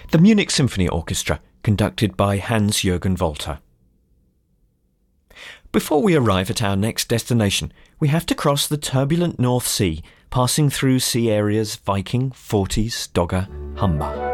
The Munich Symphony Orchestra, conducted by Hans-Jürgen Walter. Before we arrive at our next destination, we have to cross the turbulent North Sea, passing through sea areas Viking, Forties, Dogger, Humber.